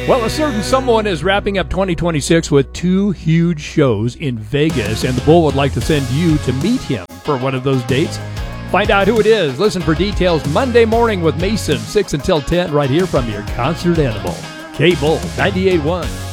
Well, a certain someone is wrapping up 2026 with 2 huge shows in Vegas, and the Bull would like to send you to meet him for one of those dates. Find out who it is. Listen for details Monday morning with Mason, 6 until 10, right here from your concert animal. K-Bull 98.1.